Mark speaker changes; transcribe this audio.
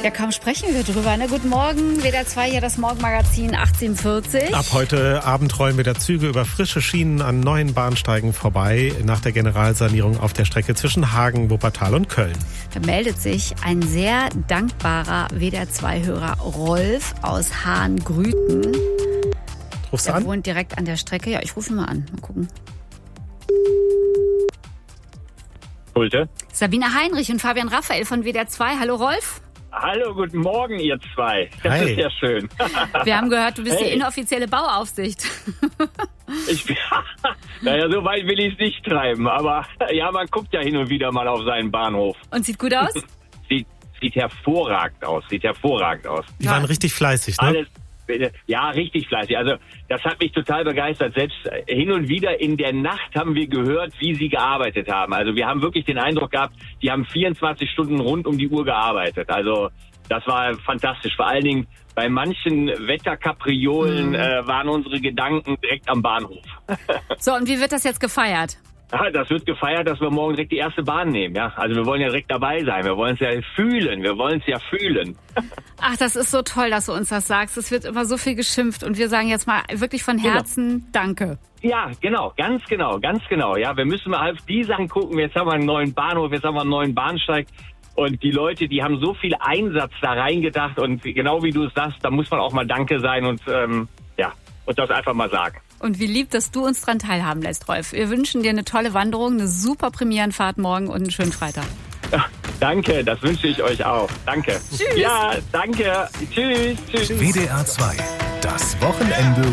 Speaker 1: Ja, kaum sprechen wir drüber. Ne? Guten Morgen, WDR 2 hier das Morgenmagazin 18:40.
Speaker 2: Ab heute Abend rollen wieder Züge über frische Schienen an neuen Bahnsteigen vorbei nach der Generalsanierung auf der Strecke zwischen Hagen, Wuppertal und Köln.
Speaker 1: Da meldet sich ein sehr dankbarer WDR 2-Hörer Rolf aus Hahn-Grüten.
Speaker 2: Rufst du
Speaker 1: Der
Speaker 2: an?
Speaker 1: wohnt direkt an der Strecke. Ja, ich rufe ihn mal an. Mal gucken.
Speaker 3: Schulte.
Speaker 1: Sabine Heinrich und Fabian Raphael von WDR 2. Hallo Rolf.
Speaker 3: Hallo, guten Morgen, ihr zwei. Das
Speaker 2: Hi.
Speaker 3: ist ja schön.
Speaker 1: Wir haben gehört, du bist
Speaker 3: Hey.
Speaker 1: die inoffizielle Bauaufsicht.
Speaker 3: Naja, so weit will ich es nicht treiben, aber ja, man guckt ja hin und wieder mal auf seinen Bahnhof.
Speaker 1: Und sieht gut aus?
Speaker 3: Sieht hervorragend aus,
Speaker 2: Die waren richtig fleißig, ne?
Speaker 3: Alles, ja, richtig fleißig. Also das hat mich total begeistert. Selbst hin und wieder in der Nacht haben wir gehört, wie sie gearbeitet haben. Also wir haben wirklich den Eindruck gehabt, die haben 24 Stunden rund um die Uhr gearbeitet. Also das war fantastisch. Vor allen Dingen bei manchen Wetterkapriolen waren unsere Gedanken direkt am Bahnhof.
Speaker 1: So, und wie wird das jetzt gefeiert?
Speaker 3: Ja, das wird gefeiert, dass wir morgen direkt die erste Bahn nehmen. Ja, also wir wollen ja direkt dabei sein. Wir wollen es ja fühlen.
Speaker 1: Ach, das ist so toll, dass du uns das sagst. Es wird immer so viel geschimpft und wir sagen jetzt mal wirklich von Herzen Danke.
Speaker 3: Ja, genau, ganz genau. Ja, wir müssen mal auf die Sachen gucken. Jetzt haben wir einen neuen Bahnhof, jetzt haben wir einen neuen Bahnsteig. Und die Leute, die haben so viel Einsatz da reingedacht. Und genau wie du es sagst, da muss man auch mal Danke sein und und das einfach mal sagen.
Speaker 1: Und wie lieb, dass du uns dran teilhaben lässt, Rolf. Wir wünschen dir eine tolle Wanderung, eine super Premierenfahrt morgen und einen schönen Freitag.
Speaker 3: Ja, danke, das wünsche ich euch auch. Danke.
Speaker 1: Tschüss.
Speaker 3: Ja, danke. Tschüss.
Speaker 4: WDR 2. Das Wochenende